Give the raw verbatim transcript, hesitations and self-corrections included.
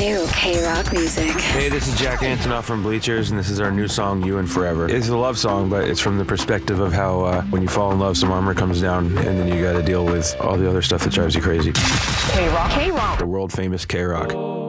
New K-Rock music. Hey, this is Jack Antonoff from Bleachers, and this is our new song, You and Forever. It's a love song, but it's from the perspective of how uh, when you fall in love, some armor comes down, and then you gotta deal with all the other stuff that drives you crazy. K-Rock. K-Rock. The world famous K-Rock.